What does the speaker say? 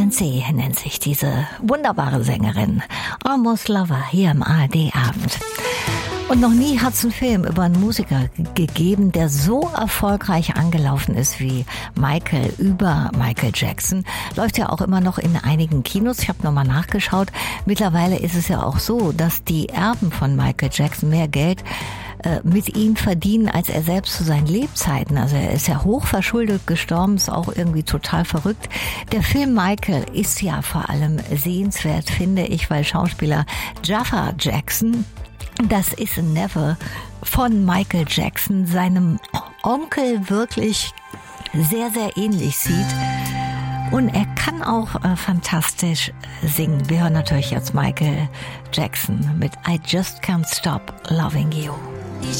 Nancy nennt sich diese wunderbare Sängerin. Almost Lover hier im ARD-Abend. Und noch nie hat es einen Film über einen Musiker gegeben, der so erfolgreich angelaufen ist wie Michael über Michael Jackson. Läuft ja auch immer noch in einigen Kinos. Ich habe nochmal nachgeschaut. Mittlerweile ist es ja auch so, dass die Erben von Michael Jackson mehr Geld mit ihm verdienen, als er selbst zu seinen Lebzeiten. Also er ist ja hochverschuldet gestorben, ist auch irgendwie total verrückt. Der Film Michael ist ja vor allem sehenswert, finde ich, weil Schauspieler Jafar Jackson, das ist Never von Michael Jackson, seinem Onkel wirklich sehr, sehr ähnlich sieht. Und er kann auch fantastisch singen. Wir hören natürlich jetzt Michael Jackson mit I Just Can't Stop Loving You.